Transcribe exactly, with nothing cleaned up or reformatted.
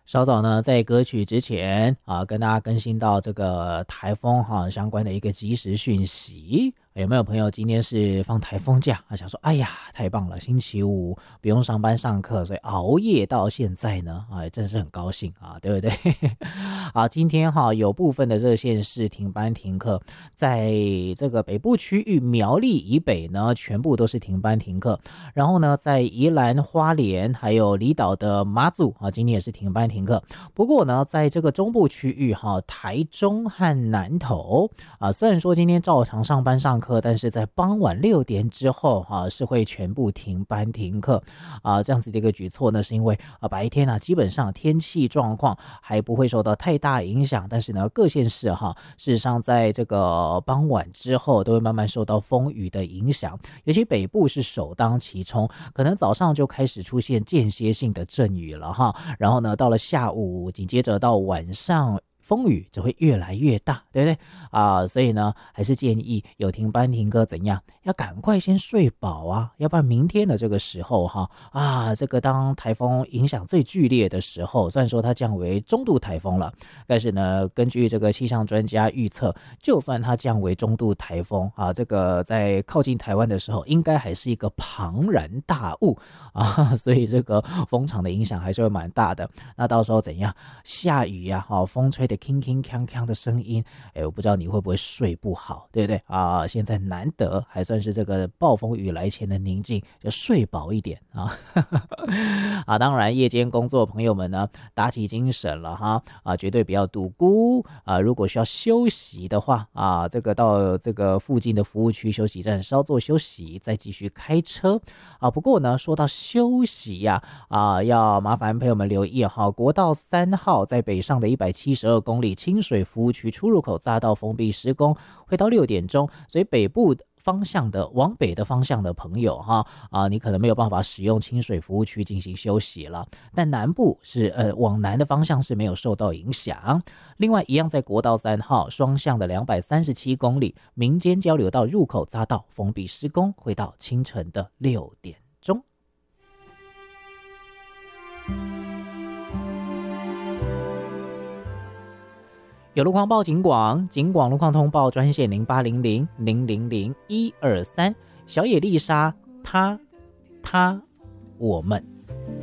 稍早呢，在歌曲之前啊，跟大家更新到这个台风哈、啊、相关的一个即时讯息。有没有朋友今天是放台风假啊？想说，哎呀，太棒了，星期五不用上班上课，所以熬夜到现在呢，啊，真是很高兴啊，对不对？好，今天哈、啊、有部分的热线是停班停课，在这个北部区域苗栗以北呢，全部都是停班停课。然后呢，在宜兰花莲还有离岛的马祖啊，今天也是停班停课。不过呢，在这个中部区域哈，台中和南投啊，虽然说今天照常上班上课，但是在傍晚六点之后啊，是会全部停班停课啊。这样子的一个举措呢，是因为啊白天啊基本上天气状况还不会受到太大影响，但是呢各县市哈，事实上在这个傍晚之后都会慢慢受到风雨的影响，尤其北部是首当其冲，可能早上就开始出现间歇性的阵雨了哈，然后呢到了下午，紧接着到晚上，风雨只会越来越大，对不对啊、呃？所以呢，还是建议有停班停课怎样，要赶快先睡饱啊，要不然明天的这个时候哈啊，这个当台风影响最剧烈的时候，虽然说它降为中度台风了，但是呢，根据这个气象专家预测，就算它降为中度台风啊，这个在靠近台湾的时候，应该还是一个庞然大物啊，所以这个风场的影响还是会蛮大的。那到时候怎样？下雨呀、啊，风吹的铿铿锵锵的声音，哎，我不知道你会不会睡不好，对不对啊？现在难得还算是这个暴风雨来前的宁静，就睡饱一点啊。啊，当然夜间工作的朋友们呢，打起精神了哈啊，绝对不要度孤啊。如果需要休息的话啊，这个到这个附近的服务区休息站稍作休息，再继续开车啊。不过呢，说到休息呀 啊, 啊，要麻烦朋友们留意哈，国道三号在北上的一百七十二公里清水服务区出入口匝道封闭施工，会到六点钟，所以北部方向的往北的方向的朋友哈啊，你可能没有办法使用清水服务区进行休息了，但南部是呃往南的方向是没有受到影响。另外一样在国道三号双向的两百三十七公里民间交流道入口匝道封闭施工，会到清晨的六点钟。有路况报警广，警广路况通报专线零八零零零零零一二三。小野丽莎，她她我们。